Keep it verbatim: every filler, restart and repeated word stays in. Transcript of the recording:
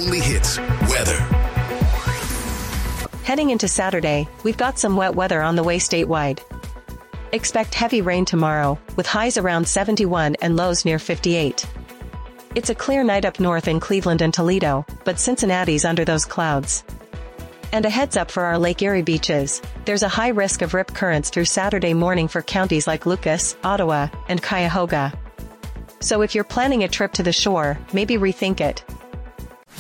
only hits, weather. Heading into Saturday, we've got some wet weather on the way statewide. Expect heavy rain tomorrow, with highs around seventy-one and lows near fifty-eight. It's a clear night up north in Cleveland and Toledo, but Cincinnati's under those clouds. And a heads up for our Lake Erie beaches, there's a high risk of rip currents through Saturday morning for counties like Lucas, Ottawa, and Cuyahoga. So if you're planning a trip to the shore, maybe rethink it.